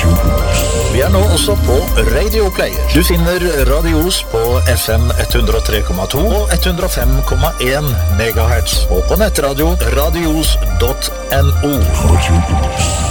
Vi nå også på Radio Player. Du finner Radios på FM 103,2 og 105,1 MHz. Og på nettradio radios.no.